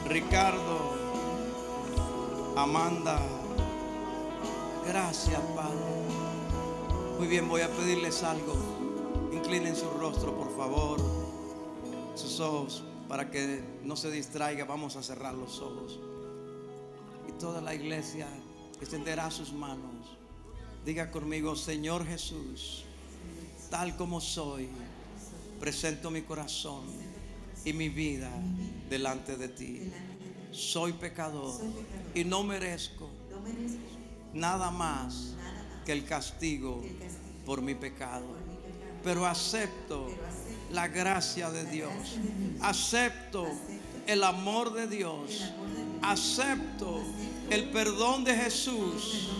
Ricardo, Amanda. Gracias, Padre. Muy bien, voy a pedirles algo. Inclinen su rostro, por favor, sus ojos, para que no se distraiga. Vamos a cerrar los ojos. Y toda la iglesia extenderá sus manos. Diga conmigo: Señor Jesús, tal como soy, presento mi corazón y mi vida delante de ti. Soy pecador y no merezco nada más que el castigo por mi pecado, pero acepto la gracia de Dios, acepto el amor de Dios, acepto el perdón de Jesús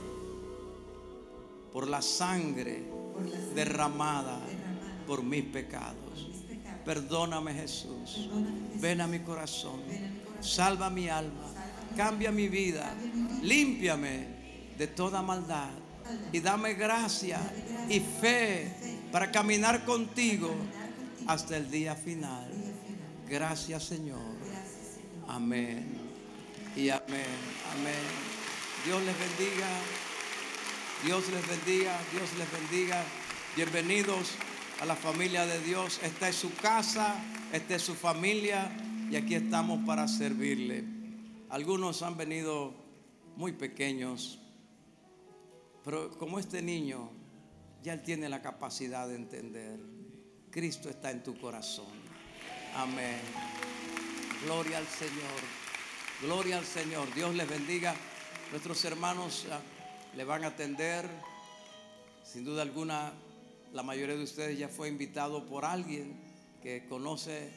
por la sangre derramada por mis pecados. Perdóname, Jesús. Ven a mi corazón, salva mi alma, cambia mi vida, límpiame de toda maldad y dame gracia y fe para caminar contigo hasta el día final. Gracias, Señor. Amén y amén. Amén. Dios les bendiga. Dios les bendiga. Dios les bendiga. Bienvenidos a la familia de Dios. Esta es su casa, esta es su familia y aquí estamos para servirle. Algunos han venido muy pequeños, pero como este niño, ya él tiene la capacidad de entender. Cristo está en tu corazón. Amén. Gloria al Señor. Gloria al Señor. Dios les bendiga. Nuestros hermanos le van a atender. Sin duda alguna, la mayoría de ustedes ya fue invitado por alguien que conoce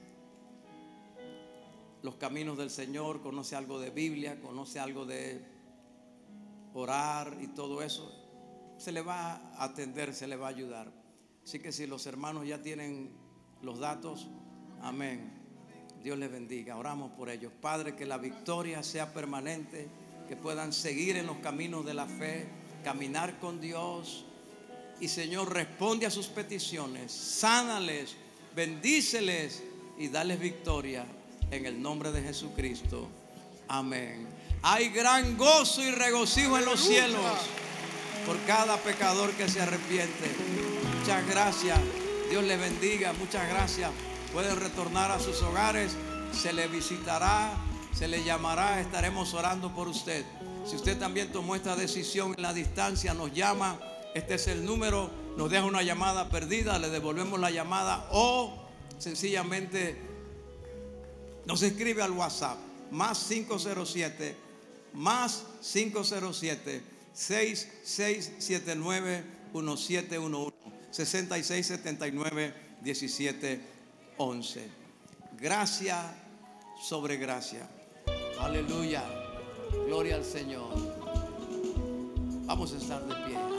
los caminos del Señor, conoce algo de Biblia, conoce algo de orar y todo eso. Se le va a atender, se le va a ayudar. Así que si los hermanos ya tienen los datos, amén. Dios les bendiga. Oramos por ellos. Padre, que la victoria sea permanente, que puedan seguir en los caminos de la fe, caminar con Dios. Y Señor, responde a sus peticiones, sánales, bendíceles y dales victoria en el nombre de Jesucristo. Amén. Hay gran gozo y regocijo en los cielos por cada pecador que se arrepiente. Muchas gracias. Dios les bendiga. Muchas gracias. Pueden retornar a sus hogares. Se les visitará, se les llamará. Estaremos orando por usted. Si usted también tomó esta decisión en la distancia, nos llama. Este es el número. Nos deja una llamada perdida, le devolvemos la llamada o sencillamente nos escribe al WhatsApp más 507 6679 1711 6679 1711. Gracia sobre gracia. Aleluya. Gloria al Señor. Vamos a estar de pie.